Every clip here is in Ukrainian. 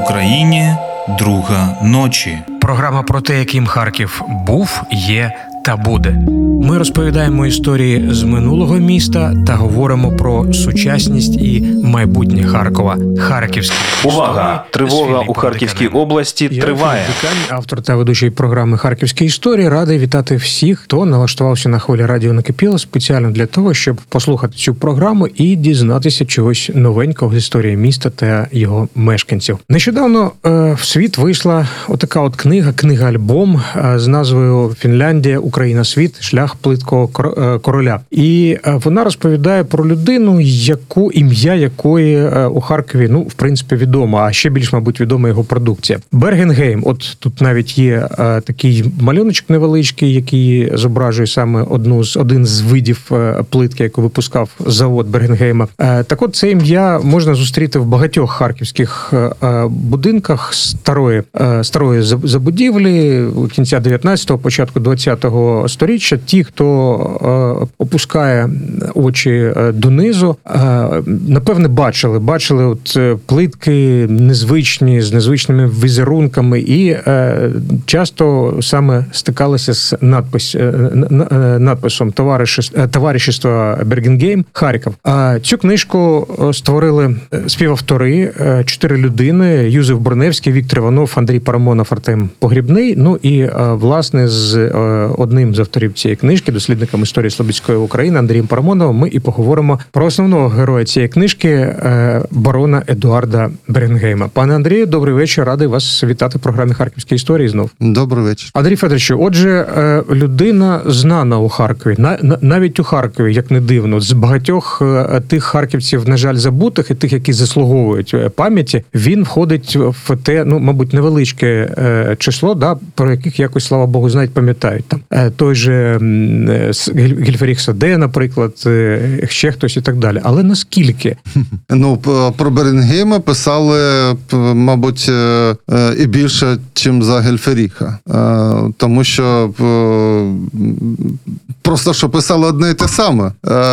Україні друга ночі. Програма про те, яким Харків був, є та буде. Ми розповідаємо історії з минулого міста та говоримо про сучасність і майбутнє Харкова. Харківські Увага! Тривога у Харківській області триває. Дикань, автор та ведучий програми «Харківські історії», радий вітати всіх, хто налаштувався на хвилі радіо «Накипіло» спеціально для того, щоб послухати цю програму і дізнатися чогось новенького з історії міста та його мешканців. Нещодавно в світ вийшла отака от книга-альбом з назвою «Фінляндія, Україна, світ. Шлях плиткого короля». І вона розповідає про людину, ім'я якої у Харкові, в принципі, відомо, а ще більш, мабуть, відома його продукція. Бергенгейм. От тут навіть є такий малюночок невеличкий, який зображує саме один з видів плитки, яку випускав завод Бергенгейма. Так от, це ім'я можна зустріти в багатьох харківських будинках старої забудівлі кінця 19-го, початку 20-го сторіччя. Ті, хто опускає очі донизу, напевне, бачили от плитки незвичні, з незвичними візерунками і часто саме стикалися з надписом «Товаришество Бергенгейм, Харків». Цю книжку створили співавтори, 4 людини: Юзеф Бурневський, Віктор Іванов, Андрій Парамонов, Артем Погрібний. І, власне, з одним з авторів цієї книжки, дослідником історії Слобідської України Андрієм Парамоновим, ми і поговоримо про основного героя цієї книжки, барона Едуарда Бергенгейма. Пане Андрію, добрий вечір. Радий вас вітати в програмі «Харківські історії» знов. Добрий вечір. Андрій Федоровичу, отже, людина знана у Харкові, навіть у Харкові, як не дивно, з багатьох тих харківців, на жаль, забутих, і тих, які заслуговують пам'яті, він входить в те, мабуть, невеличке число, про яких якось, слава Богу, знають, пам'ятають. Там той же Гільферіх Саде, наприклад, ще хтось і так далі. Але наскільки? Про Бергенгейма писали, мабуть, і більше, чим за Гільферіха. Тому що просто, що писали одне і те саме,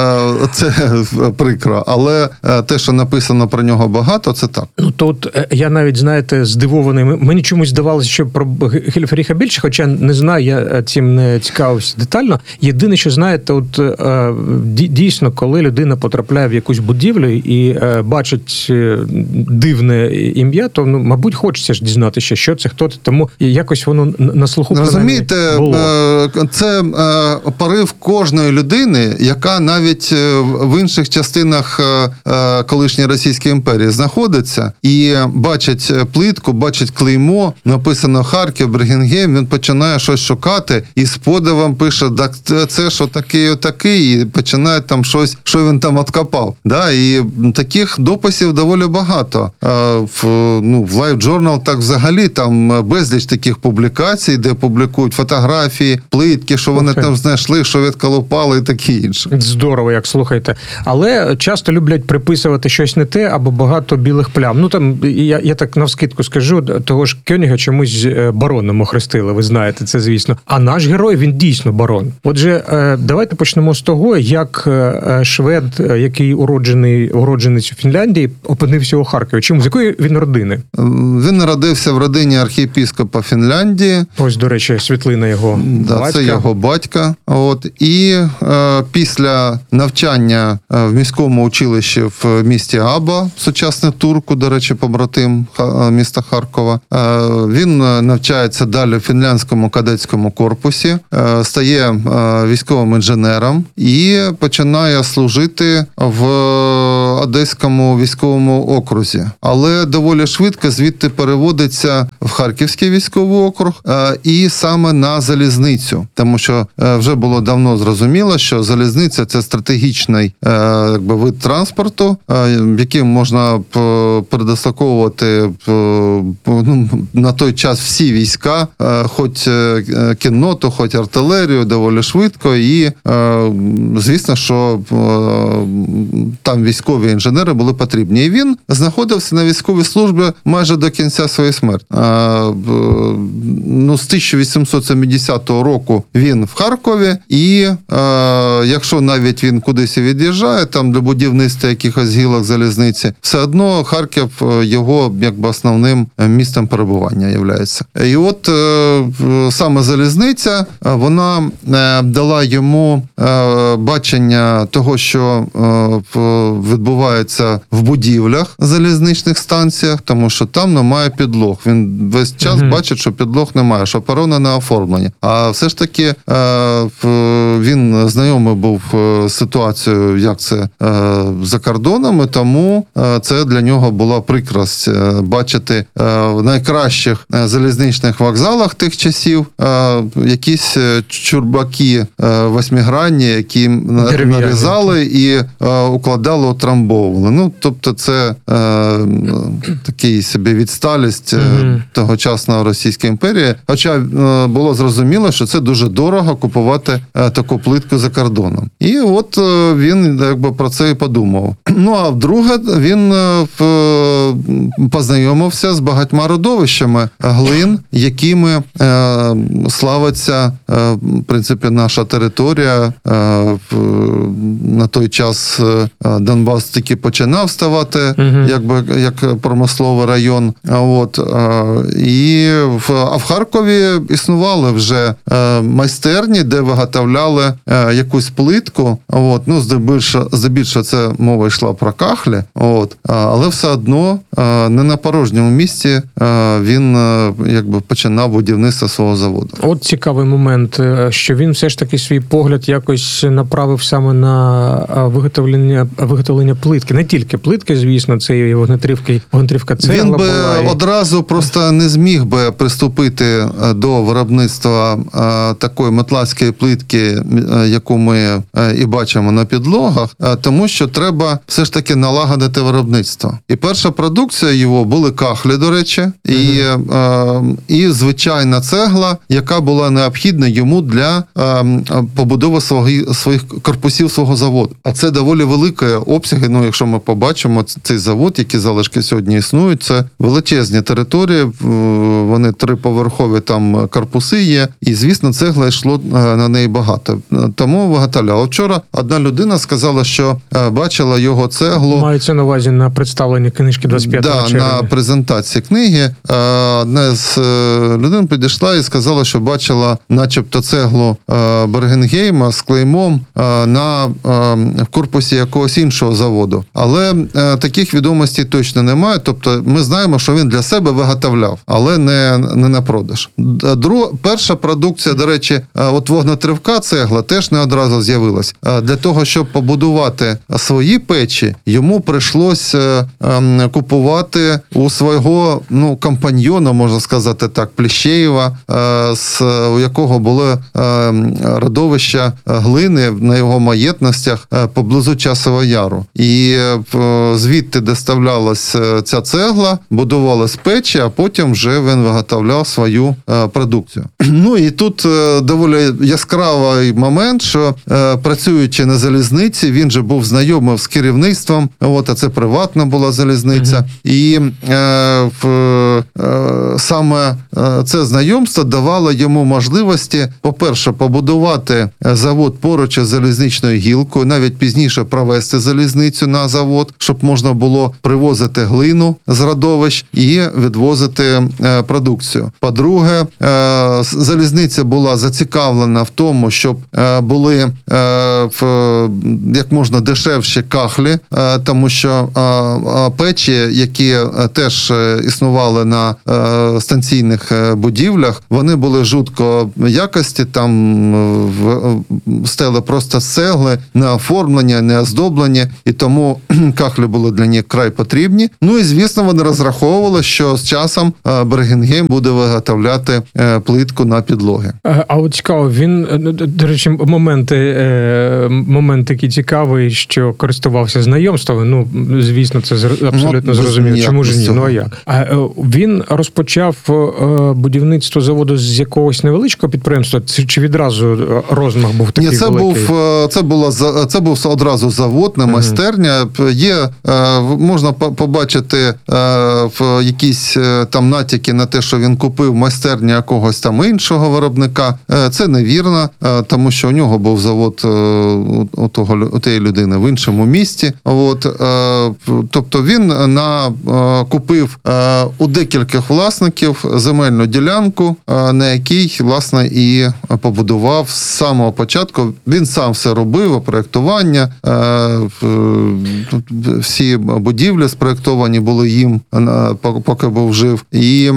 це прикро. Але те, що написано про нього багато, це так. Тут я навіть, знаєте, здивований. Мені чомусь здавалося, що про Гільферіха більше, хоча не знаю, я цим не цікавився детально. Єдине, що, знаєте, дійсно, коли людина потрапляє в якусь будівлю і бачить дивне ім'я, то, мабуть, хочеться ж дізнатися, що це, хто це, тому якось воно на слуху розумієте, було. Це порив кожної людини, яка навіть в інших частинах колишньої Російської імперії знаходиться і бачить плитку, бачить клеймо, написано «Харків, Бергенгейм», він починає щось шукати і з подивом пише, так це ж отакий, і починає там щось, що він там откопав. І таких дописів доволі багато. В Life Journal так взагалі там безліч таких публікацій, де публікують фотографії, плитки, що вони там знайшли, що відколупали і таке інше. Здорово, як слухайте. Але часто люблять приписувати щось не те або багато білих плям. Я так навскидку скажу, того ж Кьоніга чомусь бароном охрестили, ви знаєте це, звісно. А наш герой, він дійсно барон. Отже, давайте почнемо з того, як швед, який уродженець у Фінляндії, опинився у Харкові. Чому? З якої він родини? Він народився в родині архієпископа Фінляндії. Ось, до речі, світлина його батька. Це його батька. І після навчання в міському училищі в місті Аба, сучасне Турку, до речі, побратим міста Харкова, він навчається далі в фінляндському кадетському корпусі, стає військовим інженером і починає служити в Одеському військовому окрузі. Але доволі швидко звідти переводиться в Харківський військовий округ і саме на залізницю. Тому що вже було давно зрозуміло, що залізниця – це стратегічний вид транспорту, яким можна передислоковувати на той час всі війська, хоч кінноту, хоч артилерію, доволі швидко. І, звісно, що там військові інженери були потрібні. І він знаходився на військовій службі майже до кінця своєї смерті. З 1870 року він в Харкові, і І якщо навіть він кудись і від'їжджає, там для будівництва якихось гілок залізниці, все одно Харків його якби основним місцем перебування являється. І от саме залізниця, вона дала йому бачення того, що відбувається в будівлях залізничних станціях, тому що там немає підлог. Він весь час бачить, що підлог немає, що перони не оформлені. А все ж таки він знайомий був з ситуацією, як це за кордонами, тому це для нього була прикрость бачити в найкращих залізничних вокзалах тих часів якісь чурбаки восьмигранні, які нарізали і укладали, утрамбовували. Ну, тобто це такий собі відсталість тогочасної Російської імперії. Хоча було зрозуміло, що це дуже дорого купувати таку плитку за кордоном. І от він якби про це і подумав. Ну, а вдруге, він познайомився з багатьма родовищами глин, якими славиться, в принципі, наша територія. На той час Донбас тільки починав ставати якби як промисловий район. От, а в Харкові існували вже майстерні, де виготовляли якусь плитку. От, ну, здебільшого це мова йшла про кахлі. От, але все одно не на порожньому місці він якби починав будівництво свого заводу. От цікавий момент, що він все ж таки свій погляд якось направив саме на виготовлення плитки. Не тільки плитки, звісно, це і вогнетрівка цегла він би була. одразу просто не зміг би приступити до виробництва такої метлацької плитки, яку ми і бачимо на підлогах, тому що треба все ж таки налагодити виробництво. І перша продукція його були кахлі, до речі, і звичайна цегла, яка була необхідна йому для побудови своїх корпусів свого заводу. А це доволі великі обсяги. Ну, якщо ми побачимо цей завод, які залишки сьогодні існують, це величезні території, вони 3-поверхові там корпуси є, і, звісно, цегла йшло на неї багато. Тому виготовляв. Вчора одна людина сказала, що бачила його цеглу. Мається на увазі на представленні книжки 25 червня. На презентації книги. Одна з людей підійшла і сказала, що бачила начебто цеглу Бергенгейма з клеймом в корпусі якогось іншого заводу. Але таких відомостей точно немає. Тобто ми знаємо, що він для себе виготовляв, але не на продаж. Перша продукція, до речі, от вогнетривка цегла теж не одразу з'явилась. Для того, щоб побудувати свої печі, йому прийшлось купувати у свого компаньйона, можна сказати так, Плещеєва, у якого були родовища глини на його маєтностях поблизу Часового Яру. І звідти доставлялась ця цегла, будувалась печі, а потім вже він виготовляв свою продукцію. Ну і тут доволі яскравий момент, що працюючи на залізниці, він же був знайомий з керівництвом, а це приватна була залізниця. І саме це знайомство давало йому можливості, по-перше, побудувати завод поруч із залізничною гілкою, навіть пізніше провести залізницю на завод, щоб можна було привозити глину з родовищ і відвозити продукцію. По-друге, залізниця була зацікавлена в тому, щоб були як можна дешевші кахлі, тому що печі, які теж існували на станційних будівлях, вони були жутко якості, там стели просто з цегли, не оформлені, не оздоблені, і тому кахлі були для них край потрібні. Ну і, звісно, вони розраховували, що з часом Бергенгейм буде виготовляти плитку на підлоги. А от цікаво, він, до речі, момент такий цікавий, що користувався знайомством. Ну, звісно, це абсолютно зрозуміло. Чому ж ні? Ну, а як? Він розпочав будівництво заводу з якогось невеличкого підприємства, чи відразу розмах був такий великий? Це був одразу завод, не майстерня. Можна побачити якісь там натяки на те, що він купив майстерню якогось там іншого виробника. Це невірно. тому що у нього був завод у тієї людини в іншому місті. Тобто він купив у декількох власників земельну ділянку, на якій, власне, і побудував з самого початку. Він сам все робив, проєктування, всі будівлі спроєктовані були їм, поки був жив. І,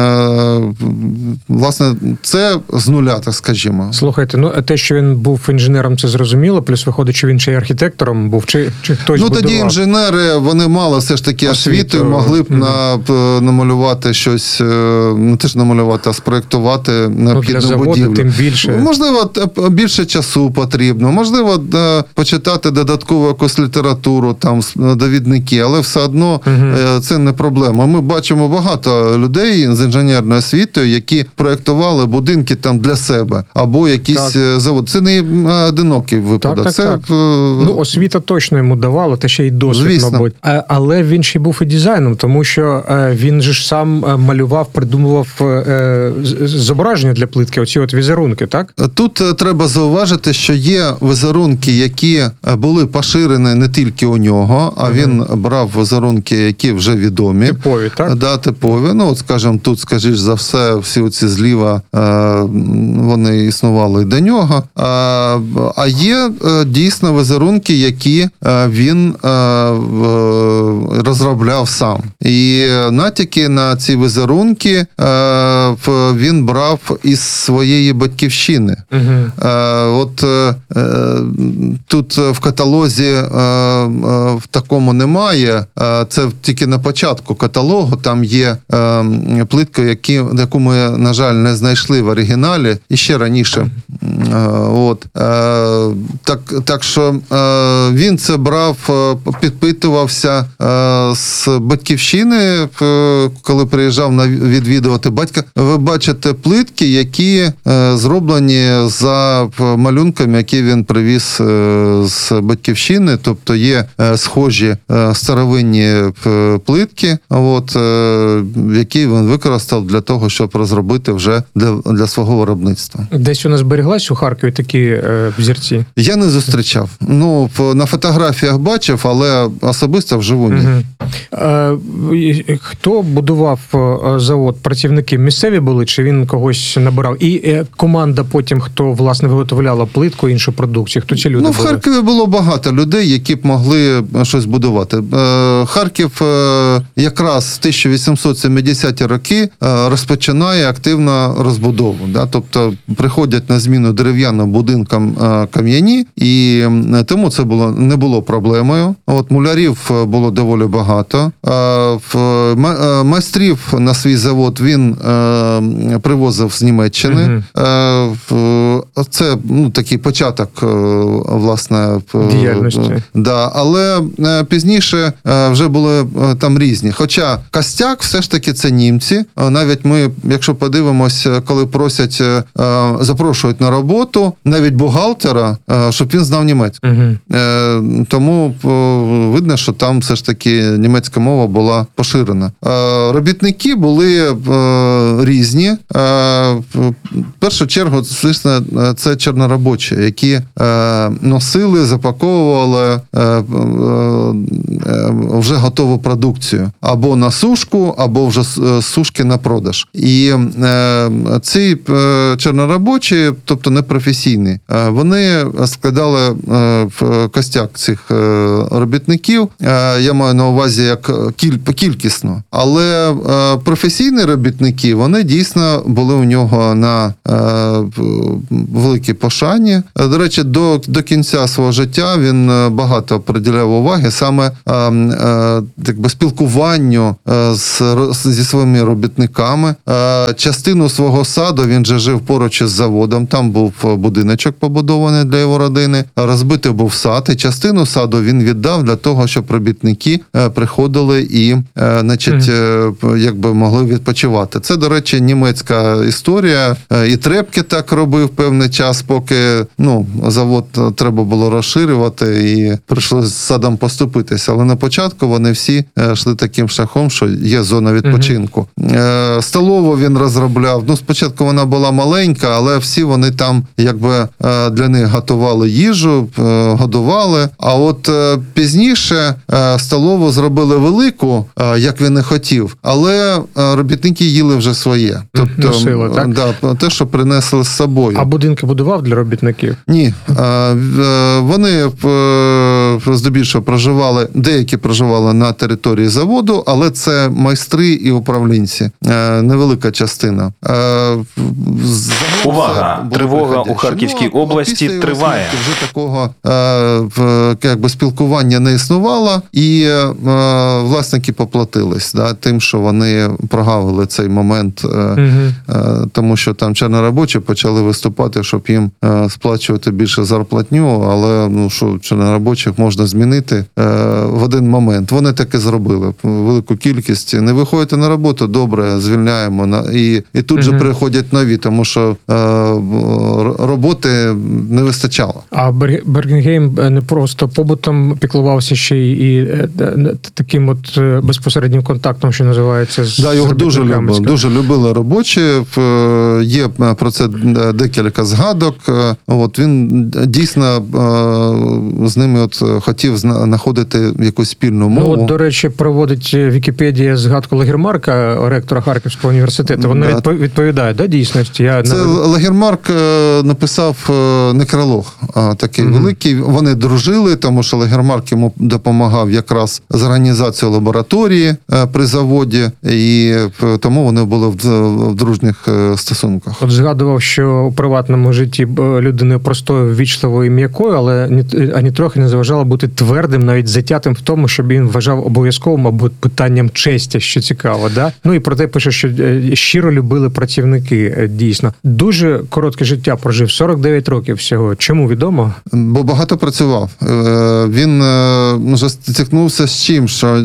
власне, це з нуля, так скажімо. Слухайте, те, що він був інженером, це зрозуміло, плюс виходить, що він ще й архітектором був, чи хтось будував? Тоді інженери, вони мали все ж таки освіту, і могли б намалювати щось, не те ж намалювати, а спроєктувати необхідну будівлю. Тим більше. Можливо, більше часу потрібно, можливо, почитати додаткову якусь літературу, там, довідники, але все одно це не проблема. Ми бачимо багато людей з інженерною освітою, які проєктували будинки там для себе, або якісь заводи. Це не одинокий випадок. Так. Освіта точно йому давала, та ще й досвід, звісно, мабуть. Але він ще й був і дизайном, тому що він же ж сам малював, придумував зображення для плитки, оці візерунки, так? Тут треба зауважити, що є візерунки, які були поширені не тільки у нього, а він брав візерунки, які вже відомі. Типові, так? Да, типові. Скажімо, тут, скажіш за все, всі оці зліва, вони існували і до нього. А є дійсно візерунки, які він розробляв сам. І натяки на ці візерунки він брав із своєї батьківщини. Тут в каталозі в такому немає, це тільки на початку каталогу, там є плитка, яку ми, на жаль, не знайшли в оригіналі, і ще раніше. Так що він це брав, підпитувався з батьківщини, коли приїжджав відвідувати батька. Ви бачите плитки, які зроблені за малюнками, які він привіз з батьківщини, тобто є схожі старовинні плитки, які він використав для того, щоб розробити вже для свого виробництва. Десь у нас зберіглась у Харкові такі взірці? Я не зустрічав. На фотографіях бачив, але особисто вживу ні. Хто будував завод? Працівники місцеві були, чи він когось набирав? І команда потім, хто, власне, виготовляла плитку, іншу продукцію? Хто ці люди були? В Харкові було багато людей, які б могли щось будувати. Харків якраз в 1870-ті роки розпочинає активно розбудову. Тобто приходять на зміну дерев'яним будинкам кам'яні, і тому це не було проблемою. Мулярів було доволі багато. Майстрів на свій завод він привозив з Німеччини. Це такий початок, власне, діяльності. Але пізніше вже були там різні. Хоча костяк все ж таки це німці. Навіть ми, якщо подивимось, коли запрошують на роботу, навіть бухгалтера, щоб він знав німецьку. Тому видно, що там все ж таки німецька мова була поширена. Робітники були різні. В першу чергу, звісно, це чорноробочі, які носили, запаковували вже готову продукцію. Або на сушку, або вже з сушки на продаж. І ці чорноробочі, тобто непрофесійні, вони складали костяк цих робітників. Я маю на увазі як кількісно. Але професійні робітники, вони дійсно були у нього на великій пошані. До речі, до кінця свого життя він багато приділяв уваги саме спілкуванню зі своїми робітниками. Частину свого саду він же жив поруч із заводом. Там був будиночок побудований для його родини. Розбитий був сад, і частину саду він віддав для того, щоб робітники приходили і, могли відпочивати. Це, до речі, німецька історія. І Трепке так робив певний час, поки завод треба було розширювати і прийшлося з садом поступитися. Але на початку вони всі йшли таким шляхом, що є зона відпочинку. Столову він розробляв. Спочатку вона була маленька, але всі вони там якби для них готували їжу, годували. А от пізніше столову зробили велику, як він і хотів, але робітники їли вже своє. Тобто, носили, так? Да, те, що принесли з собою. А будинки будував для робітників? Ні. Вони здебільшого проживали, деякі проживали на території заводу, але це майстри і управлінці. Невелика частина. Увага! Тривога у Харківській області триває. Вже такого якби спілкування не існувало, і власники поплатились тим, що вони прогавили цей момент, тому що там чорноробочі почали виступати, щоб їм сплачувати більше зарплатню, але що чорноробочих можна змінити в один момент. Вони так і зробили. Велику кількість. Не виходите на роботу, добре, звільняємо. І тут же приходять нові, тому що роботи не вистачало. А Бергенгейм не просто побутом піклувався ще і таким от безпосереднім контактом, що називається, з його дуже любили робочі. Є про це декілька згадок. От він дійсно з ними хотів знаходити якусь спільну мову. До речі, проводить Вікіпедія згадку Лагермарка, ректора Харківського університету. Вона відповідає, дійсності? Лагермарк написав некролог такий великий. Вони дружили, тому що Лагермарк йому допомагав якраз з організацією лабораторії при заводі, і тому вони були в дружніх стосунках. От згадував, що у приватному житті людини простою, ввічливою і м'якою, але ані трохи не заважало бути твердим, навіть затятим в тому, щоб він вважав обов'язковим або питанням честі, що цікаво. Да? І про те пише, що щиро любили працівники, дійсно. Дуже коротке життя прожив, 49 років всього. Чому відомо? Бо багато працював. Він вже стикнувся з чим, що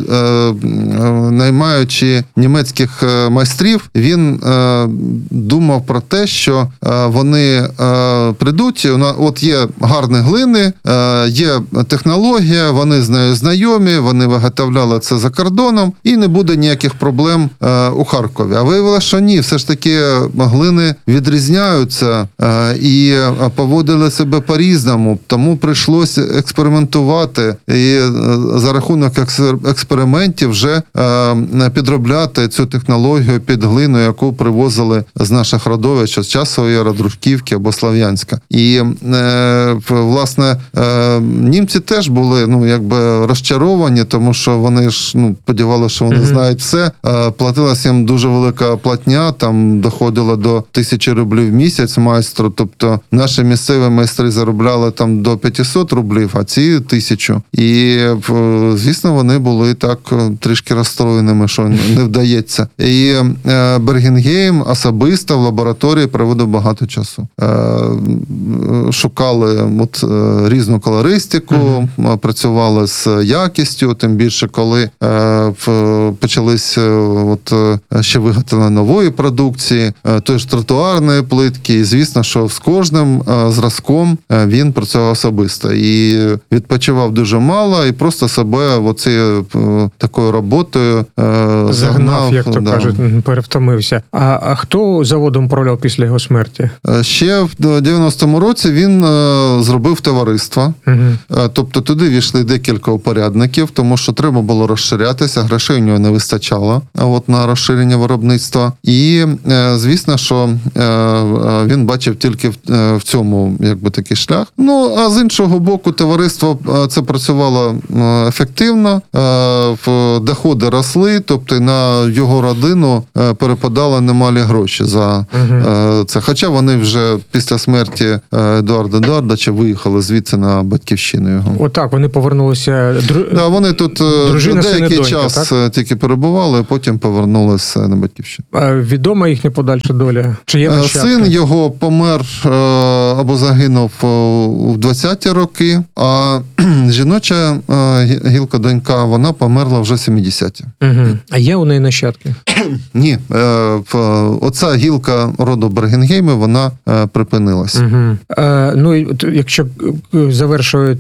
наймаючи німецьких майстрів, він думав про те, що вони прийдуть, от є гарні глини, є технологія, вони з нею знайомі, вони виготовляли це за кордоном, і не буде ніяких проблем у Харкові. А виявилося, що ні, все ж таки глини відрізняються і поводили себе по-різному, тому прийшлося експериментувати і за рахунок експериментів вже підробляти цю технологію під глину, яку привозили з наших родовищ, з Часової Яри, Дружківки або Слов'янська. І, власне, німці теж були, якби розчаровані, тому що вони ж, сподівалися, що вони знають все. Платилася їм дуже велика платня, там доходило до 1000 рублів в місяць майстру, тобто наші місцеві майстри заробляли там до 500 рублів, а ці 1000. І, звісно, вони були так трішки розстроєними, що не вдається. І Бергенгейм особисто в лабораторії проводив багато часу. Шукали різну колористику, працювали з якістю, тим більше, коли почались ще виготовлення нової продукції, тої ж тротуарної плитки, і звісно, що з кожним зразком він працював особисто. І відпочивав дуже мало, і просто себе такою роботою загнав, як то кажуть, перевтомився. А хто заводом управляв після його смерті? Ще в 90-му році він зробив товариство. Тобто туди війшли декілька упорядників, тому що треба було розширятися, грошей у нього не вистачало на розширення виробництва. І, звісно, що він бачив тільки в цьому такий шлях. А з іншого боку, товариство це працювало ефективно, доходи росли, тобто на його родину перепадали немалі гроші за це. Хоча вони вже після смерті Едуарда Едуардовича виїхали звідси на батьківщину його. Отак, вони повернулися. Вони тут деякий час тільки перебували, а потім повернулися на батьківщину. Відома їхня подальша доля? Чи є нащадки? Син його помер або загинув у 20-ті роки, а жіноча гілка донька, вона померла вже в 70-ті. А є у неї нащадки? Ні. Оця гілка роду Бергенгейми, вона припинилась. Якщо завершуючи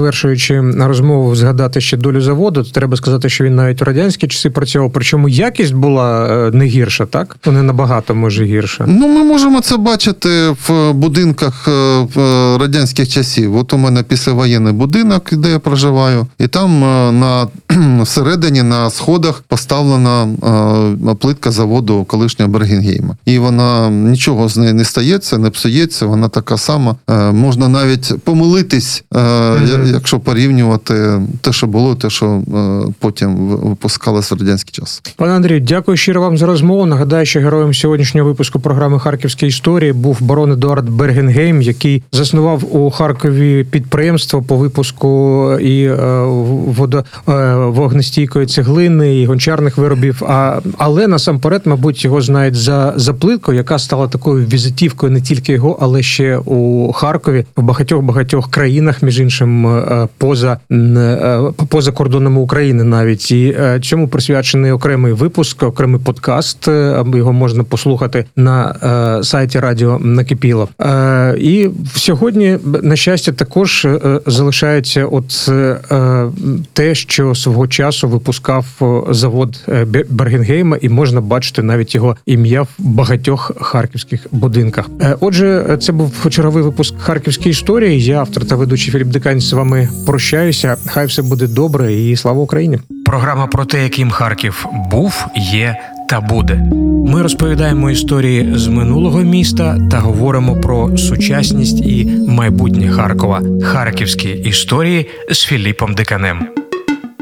завершуючи розмову, згадати ще долю заводу, то треба сказати, що він навіть у радянські часи працював, причому якість була не гірша, так? Не набагато, може, гірша. Ну, ми можемо це бачити в будинках радянських часів. От у мене післявоєнний будинок, де я проживаю, і там всередині на сходах поставлена плитка заводу колишнього Бергенгейма. І вона, нічого з нею не стається, не псується, вона така сама. Можна навіть помилитись, якщо порівнювати те, що було, те, що потім випускалось в радянський час. Пане Андрію, дякую щиро вам за розмову. Нагадаю, що героєм сьогоднішнього випуску програми «Харківські історії» був барон Едуард Бергенгейм, який заснував у Харкові підприємство по випуску і вогнестійкої цеглини, і гончарних виробів. Але насамперед, мабуть, його знають за плитку, яка стала такою візитівкою не тільки його, але ще у Харкові, в багатьох країнах, між іншим, поза кордонами України навіть. І цьому присвячений окремий випуск, окремий подкаст. Його можна послухати на сайті Радіо Накипіло. І сьогодні, на щастя, також залишається те, що свого часу випускав завод Бергенгейма, і можна бачити навіть його ім'я в багатьох харківських будинках. Отже, це був черговий випуск «Харківські історії». Я, автор та ведучий Філіп Дикань, з вами прощаюся. Хай все буде добре і слава Україні! Програма про те, яким Харків був, є та буде. Ми розповідаємо історії з минулого міста та говоримо про сучасність і майбутнє Харкова. Харківські історії з Філіпом Диканем.